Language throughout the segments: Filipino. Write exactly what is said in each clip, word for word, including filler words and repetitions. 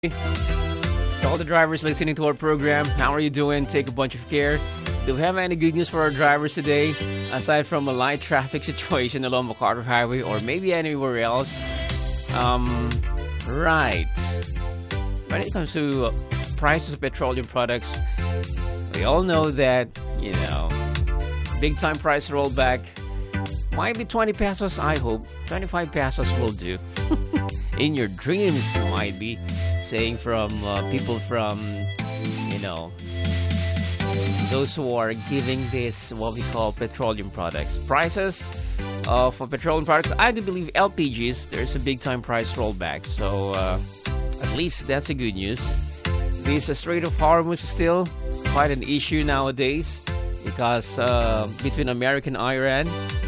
To all the drivers listening to our program, how are you doing? Take a bunch of care. Do we have any good news for our drivers today? Aside from a light traffic situation along MacArthur Highway or maybe anywhere else? Um, right. When it comes to prices of petroleum products, we all know that, you know, big time price rollback might be twenty pesos, I hope. twenty-five pesos will do. In your dreams, might be. Saying from uh, people from, you know, those who are giving this what we call petroleum products. Prices uh, for petroleum products, I do believe L P Gs, there's a big time price rollback. So uh, at least that's a good news. This uh, Strait of Hormuz is still quite an issue nowadays because uh, between America and Iran,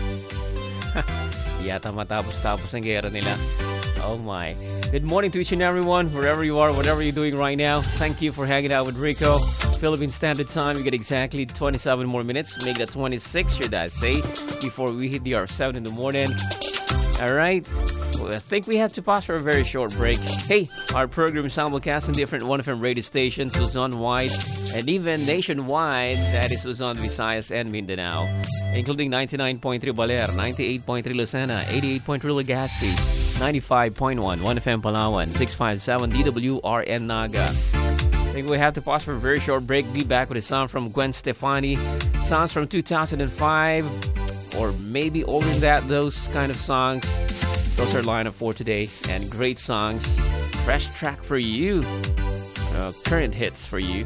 yata matapos-tapos ang gera nila. Oh my. Good morning to each and everyone, wherever you are, whatever you're doing right now. Thank you for hanging out with Rico. Philippine Standard Time, we get exactly twenty-seven more minutes. Make that twenty-six, should I say, before we hit the hour seven in the morning. Alright. Well, I think we have to pause for a very short break. Hey, our program is simulcast on different one F M radio stations, Luzon-wide, and even nationwide, that is Luzon, Visayas, and Mindanao, including ninety-nine point three Baler, ninety-eight point three Lucena, eighty-eight point three Legazpi, ninety-five point one one F M Palawan, six five seven D W R N Naga. I think we have to pause for a very short break. Be back with a song from Gwen Stefani, songs from two thousand five, or maybe older than that, those kind of songs. Those are lineup for today, and great songs. Fresh track for you. Uh, current hits for you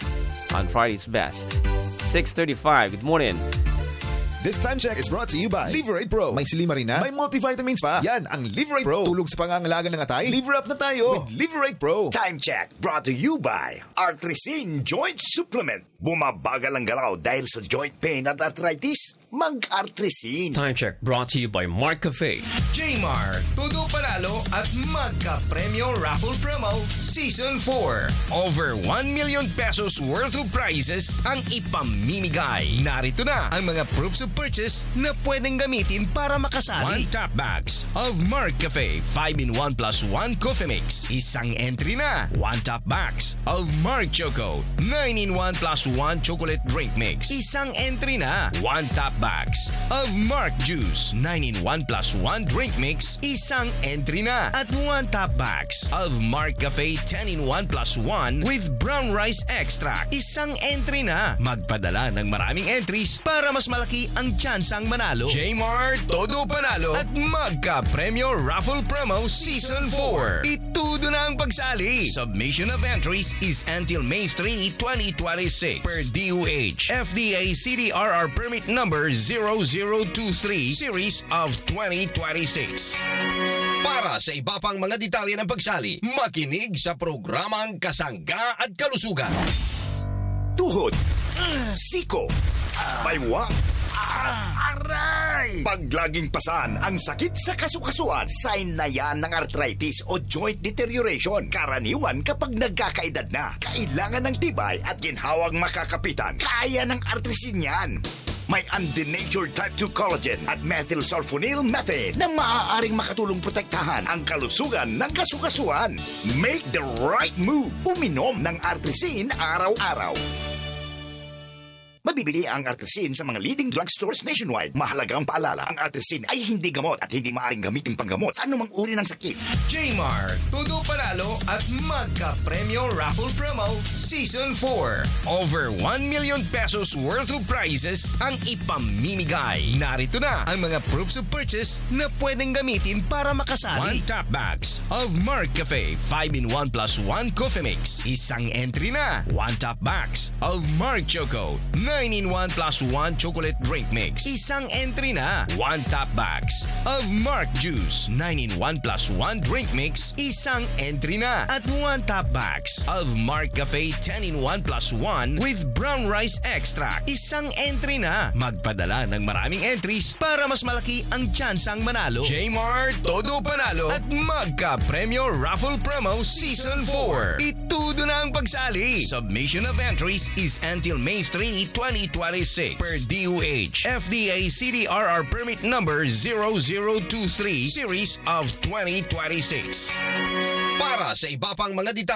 on Friday's Best. six thirty-five. Good morning. This time check is brought to you by Liverate Pro. May silima rin na, may multivitamins pa. Yan ang Liverate Pro. Tulong sa pangangalaga ng atay. Liver up na tayo with Liverate Pro. Time check brought to you by Artrisin Joint Supplement. Bumabagal ang galaw dahil sa joint pain at arthritis. Mag-Artrisin. Time check brought to you by Mark Cafe. J-Mar, Todo Panalo at Magka Premio Raffle Promo Season four. Over one million pesos worth of prizes ang ipamimigay. Narito na ang mga proofs of purchase na pwedeng gamitin para makasali. One top bags of Mark Cafe five in one plus one coffee mix. Isang entry na. One top bags of Mark Choco nine in one plus one chocolate drink mix. Isang entry na. One top bags of Mark Juice nine in one plus one drink mix. Isang entry na. At one top bags of Mark Cafe ten in one plus one with brown rice extract. Isang entry na. Magpadala ng maraming entries para mas malaki ang tsansang manalo. J-Mart, Todo Panalo at Magka Premio Raffle Promo Season four. Itudo na ang pagsali. Submission of entries is until May third, twenty twenty-six. Per D O H, F D A C D R R permit number zero zero two three series of twenty twenty-six. Para sa iba pang mga detalye ng pagsali, makinig sa programang Kasangga at Kalusugan. Tuhod, siko, baywang, aray! Pag laging pasan ang sakit sa kasukasuan, sign na yan ng arthritis o joint deterioration. Karaniwan kapag nagkakaedad na, kailangan ng tibay at ginhawang makakapitan. Kaya ng Artrisin yan. May undenatured type two collagen at methylsulfonyl methane na maaaring makatulong protektahan ang kalusugan ng kasukasuan. Make the right move. Uminom ng Artrisin araw-araw. Mabibili ang Artrisin sa mga leading drugstores nationwide. Mahalagang paalala, ang Artrisin ay hindi gamot at hindi maaaring gamitin panggamot sa anumang uri ng sakit. J-Mar, Todo Panalo at Magka Premio Raffle Promo Season four. Over one million pesos worth of prizes ang ipamimigay. Narito na ang mga proofs of purchase na pwedeng gamitin para makasali. One top bags of Mark Cafe five in one plus one coffee mix. Isang entry na. One top bags of Mark Choco nine in one plus one chocolate drink mix. Isang entry na. One top bags of Mark Juice nine in one plus one drink mix. Isang entry na. At one top bags of Mark Cafe ten in one plus one with brown rice extract. Isang entry na. Magpadala ng maraming entries para mas malaki ang tsansang manalo. J-Mart, Todo Panalo at Magka Premio Raffle Promo Season four. Itudo na ang pagsali. Submission of entries is until May third, twenty twenty-six. Per D O H, F D A C D R R permit number zero zero two three series of twenty twenty-six. Para sa iba pang mga detalye